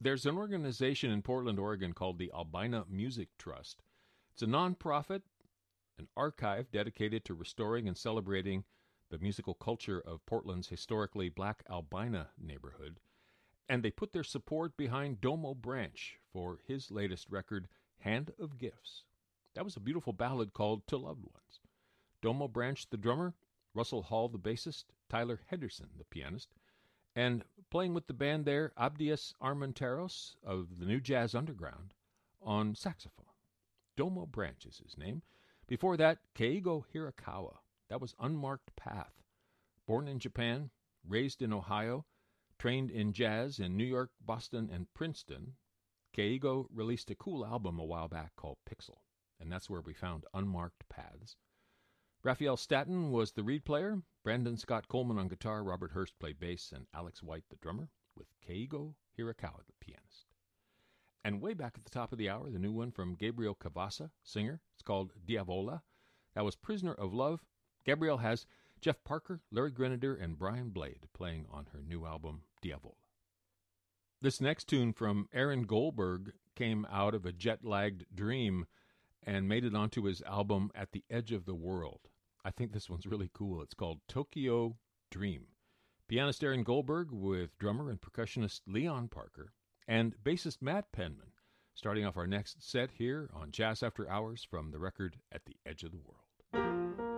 There's an organization in Portland, Oregon called the Albina Music Trust. It's a nonprofit, an archive dedicated to restoring and celebrating the musical culture of Portland's historically black Albina neighborhood. And they put their support behind Domo Branch for his latest record, Hand of Gifts. That was a beautiful ballad called To Loved Ones. Domo Branch, the drummer, Russell Hall, the bassist, Tyler Henderson, the pianist, and playing with the band there, Abdias Armenteros of the New Jazz Underground on saxophone. Domo Branch is his name. Before that, Keigo Hirakawa. That was Unmarked Path. Born in Japan, raised in Ohio, trained in jazz in New York, Boston, and Princeton, Keigo released a cool album a while back called Pixel, and that's where we found Unmarked Paths. Raphael Staton was the reed player, Brandon Scott Coleman on guitar, Robert Hurst played bass, and Alex White the drummer, with Keigo Hirakawa the pianist. And way back at the top of the hour, the new one from Gabriel Cavassa, singer. It's called Diavola. That was Prisoner of Love. Gabrielle has Jeff Parker, Larry Grenadier, and Brian Blade playing on her new album, Diavola. This next tune from Aaron Goldberg came out of a jet-lagged dream and made it onto his album At the Edge of the World. I think this one's really cool. It's called Tokyo Dream. Pianist Aaron Goldberg with drummer and percussionist Leon Parker and bassist Matt Penman, starting off our next set here on Jazz After Hours from the record At the Edge of the World.